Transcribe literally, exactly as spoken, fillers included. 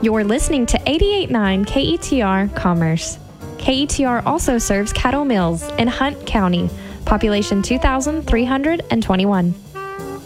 You're listening to eighty-eight point nine K E T R Commerce. K E T R also serves Caddo Mills in Hunt County, population two thousand three hundred twenty-one.